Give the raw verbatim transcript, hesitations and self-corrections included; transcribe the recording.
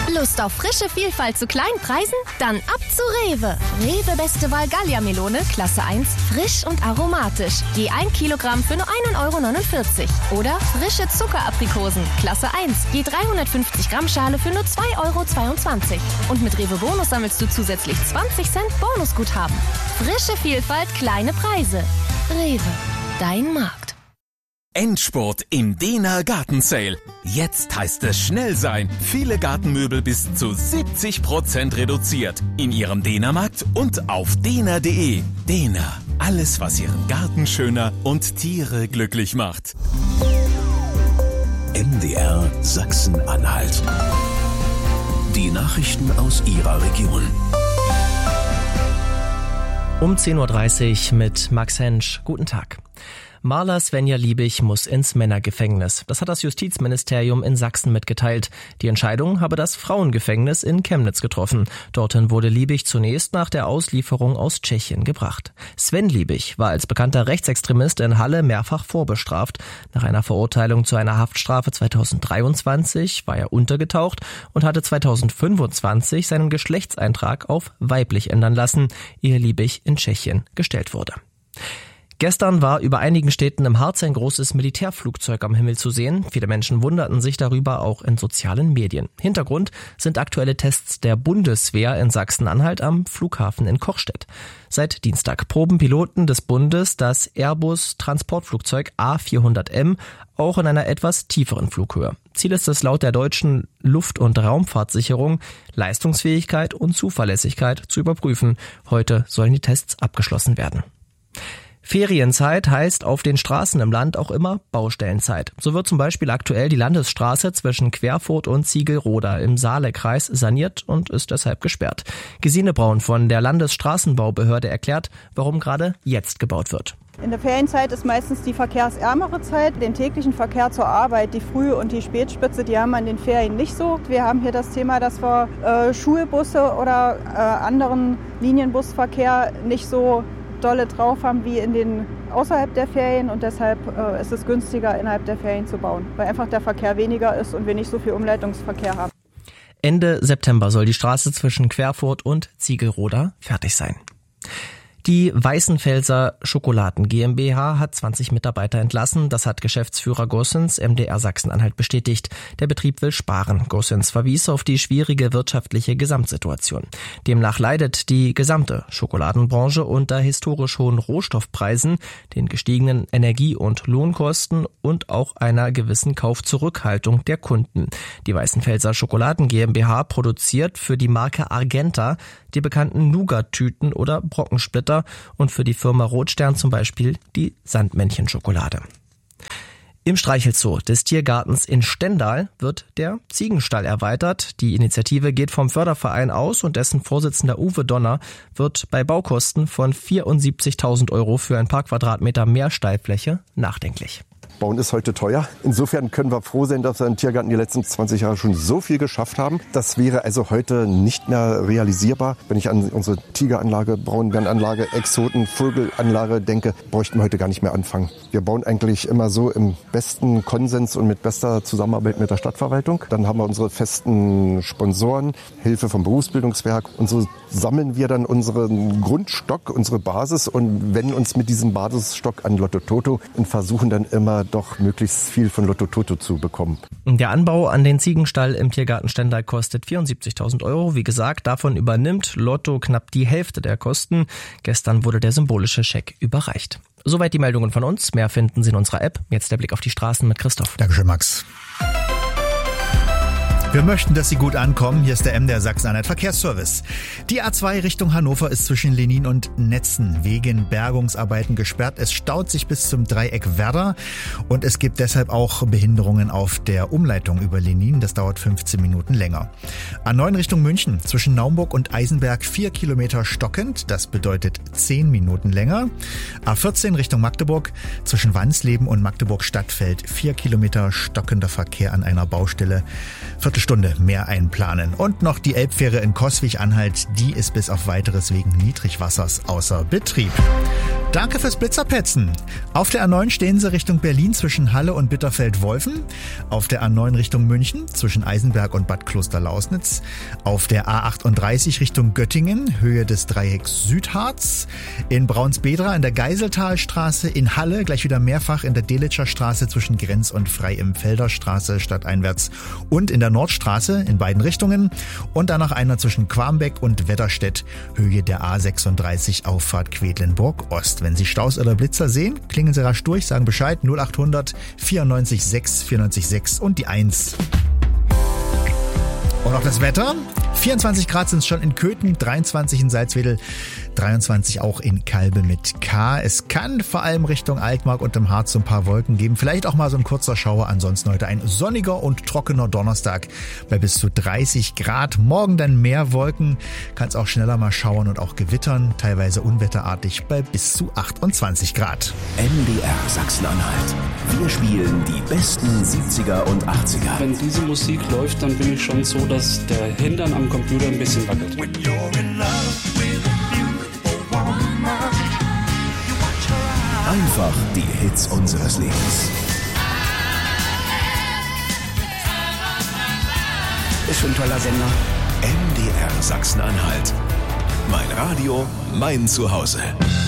Lust auf frische Vielfalt zu kleinen Preisen? Dann ab zu Rewe. Rewe Beste Wahl Gallia-Melone, Klasse eins, frisch und aromatisch. Je ein Kilogramm für nur ein Euro neunundvierzig. Oder frische Zuckeraprikosen, Klasse eins, je dreihundertfünfzig Gramm Schale für nur zwei Euro zweiundzwanzig. Und mit Rewe Bonus sammelst du zusätzlich zwanzig Cent Bonusguthaben. Frische Vielfalt, kleine Preise. Rewe, dein Markt. Endspurt im Dehner Garten Sale. Jetzt heißt es schnell sein. Viele Gartenmöbel bis zu siebzig Prozent reduziert. In Ihrem Dehnermarkt und auf dehner punkt de. Dehner. Alles, was Ihren Garten schöner und Tiere glücklich macht. M D R Sachsen-Anhalt. Die Nachrichten aus Ihrer Region. Um zehn Uhr dreißig mit Max Hensch. Guten Tag. Maler Svenja Liebig muss ins Männergefängnis. Das hat das Justizministerium in Sachsen mitgeteilt. Die Entscheidung habe das Frauengefängnis in Chemnitz getroffen. Dorthin wurde Liebig zunächst nach der Auslieferung aus Tschechien gebracht. Sven Liebig war als bekannter Rechtsextremist in Halle mehrfach vorbestraft. Nach einer Verurteilung zu einer Haftstrafe zweitausenddreiundzwanzig war er untergetaucht und hatte zweitausendfünfundzwanzig seinen Geschlechtseintrag auf weiblich ändern lassen, ehe Liebig in Tschechien gestellt wurde. Gestern war über einigen Städten im Harz ein großes Militärflugzeug am Himmel zu sehen. Viele Menschen wunderten sich darüber auch in sozialen Medien. Hintergrund sind aktuelle Tests der Bundeswehr in Sachsen-Anhalt am Flughafen in Kochstedt. Seit Dienstag proben Piloten des Bundes das Airbus-Transportflugzeug A vierhundert M auch in einer etwas tieferen Flughöhe. Ziel ist es laut der deutschen Luft- und Raumfahrtsicherung, Leistungsfähigkeit und Zuverlässigkeit zu überprüfen. Heute sollen die Tests abgeschlossen werden. Ferienzeit heißt auf den Straßen im Land auch immer Baustellenzeit. So wird zum Beispiel aktuell die Landesstraße zwischen Querfurt und Ziegelroda im Saalekreis saniert und ist deshalb gesperrt. Gesine Braun von der Landesstraßenbaubehörde erklärt, warum gerade jetzt gebaut wird. In der Ferienzeit ist meistens die verkehrsärmere Zeit. Den täglichen Verkehr zur Arbeit, die Früh- und die Spätspitze, die haben wir in den Ferien nicht so. Wir haben hier das Thema, dass wir äh, Schulbusse oder äh, anderen Linienbusverkehr nicht so dolle drauf haben wie in den außerhalb der Ferien und deshalb äh, ist es günstiger, innerhalb der Ferien zu bauen, weil einfach der Verkehr weniger ist und wir nicht so viel Umleitungsverkehr haben. Ende September soll die Straße zwischen Querfurt und Ziegelroda fertig sein. Die Weißenfelser Schokoladen GmbH hat zwanzig Mitarbeiter entlassen. Das hat Geschäftsführer Gossens M D R Sachsen-Anhalt bestätigt. Der Betrieb will sparen. Gossens verwies auf die schwierige wirtschaftliche Gesamtsituation. Demnach leidet die gesamte Schokoladenbranche unter historisch hohen Rohstoffpreisen, den gestiegenen Energie- und Lohnkosten und auch einer gewissen Kaufzurückhaltung der Kunden. Die Weißenfelser Schokoladen GmbH produziert für die Marke Argenta die bekannten Nougat-Tüten oder Brockensplitter und für die Firma Rotstern zum Beispiel die Sandmännchenschokolade. Im Streichelzoo des Tiergartens in Stendal wird der Ziegenstall erweitert. Die Initiative geht vom Förderverein aus und dessen Vorsitzender Uwe Donner wird bei Baukosten von vierundsiebzigtausend Euro für ein paar Quadratmeter mehr Stallfläche nachdenklich. Bauen ist heute teuer. Insofern können wir froh sein, dass wir im Tiergarten die letzten zwanzig Jahre schon so viel geschafft haben. Das wäre also heute nicht mehr realisierbar. Wenn ich an unsere Tigeranlage, Braunbärenanlage, Exoten, Vogelanlage denke, bräuchten wir heute gar nicht mehr anfangen. Wir bauen eigentlich immer so im besten Konsens und mit bester Zusammenarbeit mit der Stadtverwaltung. Dann haben wir unsere festen Sponsoren, Hilfe vom Berufsbildungswerk und so sammeln wir dann unseren Grundstock, unsere Basis und wenden uns mit diesem Basisstock an Lotto Toto und versuchen dann immer doch möglichst viel von Lotto Toto zu bekommen. Der Anbau an den Ziegenstall im Tiergarten Stendal kostet vierundsiebzigtausend Euro. Wie gesagt, davon übernimmt Lotto knapp die Hälfte der Kosten. Gestern wurde der symbolische Scheck überreicht. Soweit die Meldungen von uns. Mehr finden Sie in unserer App. Jetzt der Blick auf die Straßen mit Christoph. Dankeschön, Max. Wir möchten, dass Sie gut ankommen. Hier ist der M D R Sachsen-Anhalt Verkehrsservice. Die A zwei Richtung Hannover ist zwischen Lenin und Netzen wegen Bergungsarbeiten gesperrt. Es staut sich bis zum Dreieck Werder und es gibt deshalb auch Behinderungen auf der Umleitung über Lenin. Das dauert fünfzehn Minuten länger. A neun Richtung München zwischen Naumburg und Eisenberg vier Kilometer stockend. Das bedeutet zehn Minuten länger. A vierzehn Richtung Magdeburg zwischen Wansleben und Magdeburg Stadtfeld vier Kilometer stockender Verkehr an einer Baustelle. Viertelstunde mehr einplanen. Und noch die Elbfähre in Coswig-Anhalt, die ist bis auf weiteres wegen Niedrigwassers außer Betrieb. Danke fürs Blitzerpetzen. Auf der A neun stehen sie Richtung Berlin zwischen Halle und Bitterfeld-Wolfen. Auf der A neun Richtung München zwischen Eisenberg und Bad Klosterlausnitz. Auf der A achtunddreißig Richtung Göttingen, Höhe des Dreiecks Südharz. In Braunsbedra in der Geiseltalstraße. In Halle gleich wieder mehrfach in der Delitscher Straße zwischen Grenz und Frei-im-Felder Straße stadteinwärts. Und in der Nordstraße in beiden Richtungen. Und dann noch einer zwischen Quarmbeck und Wedderstedt, Höhe der A sechsunddreißig Auffahrt Quedlinburg-Ost. Wenn Sie Staus oder Blitzer sehen, klingen Sie rasch durch, sagen Bescheid null achthundert vierundneunzig sechs vierundneunzig sechs und die eins. Und auch das Wetter. vierundzwanzig Grad sind es schon in Köthen, dreiundzwanzig in Salzwedel, dreiundzwanzig auch in Kalbe mit K. Es kann vor allem Richtung Altmark und im Harz so ein paar Wolken geben. Vielleicht auch mal so ein kurzer Schauer. Ansonsten heute ein sonniger und trockener Donnerstag bei bis zu dreißig Grad. Morgen dann mehr Wolken. Kann es auch schneller mal schauern und auch gewittern. Teilweise unwetterartig bei bis zu achtundzwanzig Grad. M D R Sachsen-Anhalt. Wir spielen die besten siebziger und achtziger. Wenn diese Musik läuft, dann bin ich schon so, dass der Hintern am Computer ein bisschen wackelt. Einfach die Hits unseres Lebens. Ist schon ein toller Sender. M D R Sachsen-Anhalt. Mein Radio, mein Zuhause.